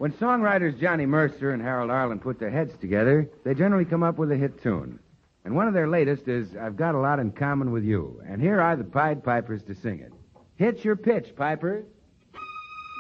When songwriters Johnny Mercer and Harold Arlen put their heads together, they generally come up with a hit tune. And one of their latest is I've Got a Lot in Common with You. And here are the Pied Pipers to sing it. Hit your pitch, Pipers.